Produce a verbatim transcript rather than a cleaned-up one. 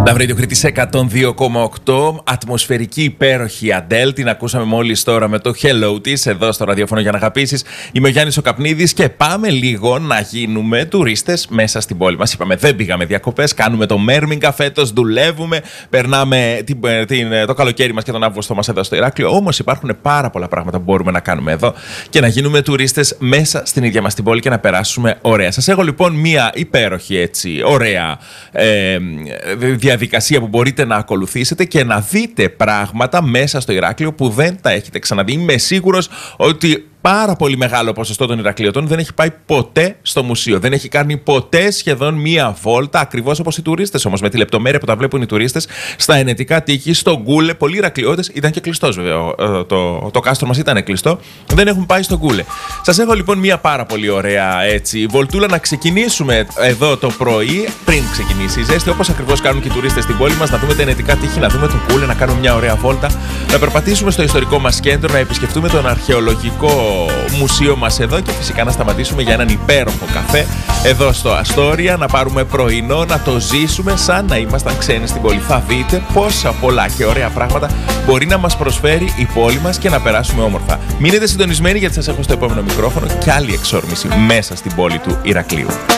Λαβ Radio Κρήτης εκατόν δύο κόμμα οκτώ, ατμοσφαιρική υπέροχη Αντέλ. Την ακούσαμε μόλις τώρα με το hello της εδώ στο ραδιόφωνο για να αγαπήσεις. Είμαι ο Γιάννης ο Καπνίδης και πάμε λίγο να γίνουμε τουρίστες μέσα στην πόλη μας. Είπαμε δεν πήγαμε διακοπές, κάνουμε το Μέρμιγκα φέτος, δουλεύουμε, περνάμε την, την, το καλοκαίρι μας και τον Αύγουστο μας εδώ στο Ηράκλειο. Όμως υπάρχουν πάρα πολλά πράγματα που μπορούμε να κάνουμε εδώ και να γίνουμε τουρίστες μέσα στην ίδια μας την πόλη και να περάσουμε ωραία. Σας έχω λοιπόν μία υπέροχη έτσι, ωραία ε, διαδικασία που μπορείτε να ακολουθήσετε και να δείτε πράγματα μέσα στο Ηράκλειο που δεν τα έχετε ξαναδεί. Είμαι σίγουρος ότι πάρα πολύ μεγάλο ποσοστό των Ηρακλειωτών δεν έχει πάει ποτέ στο μουσείο. Δεν έχει κάνει ποτέ σχεδόν μία βόλτα, ακριβώς όπως οι τουρίστες όμως, με τη λεπτομέρεια που τα βλέπουν οι τουρίστες στα ενετικά τείχη, στο Γκούλε. Πολλοί Ηρακλειώτες, ήταν και κλειστός βέβαια. Το, το, το κάστρο μας ήταν κλειστό. Δεν έχουν πάει στο Γκούλε. Σας έχω λοιπόν μία πάρα πολύ ωραία έτσι, βολτούλα να ξεκινήσουμε εδώ το πρωί, πριν ξεκινήσει η ζέστη, όπως ακριβώς κάνουν και οι τουρίστες στην πόλη μας, να δούμε τα ενετικά τείχη, να δούμε το Γκούλε, να κάνουμε μια ωραία βόλτα, να περπατήσουμε στο ιστορικό μας κέντρο, να επισκεφτούμε τον αρχαιολογικό μουσείο μας εδώ και φυσικά να σταματήσουμε για έναν υπέροχο καφέ εδώ στο Αστόρια, να πάρουμε πρωινό, να το ζήσουμε σαν να ήμασταν ξένοι στην πόλη. Θα δείτε πόσα πολλά και ωραία πράγματα μπορεί να μας προσφέρει η πόλη μας και να περάσουμε όμορφα. Μείνετε συντονισμένοι γιατί σας έχω στο επόμενο μικρόφωνο και άλλη εξόρμηση μέσα στην πόλη του Ηρακλείου.